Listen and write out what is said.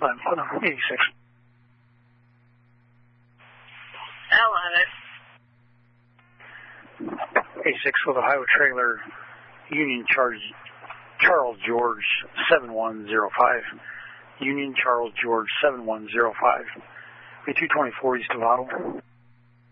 86. Hello. 86 with Ohio Trailer, Union Charles George 7105. Union Charles George 7105. A 224 East of Otto.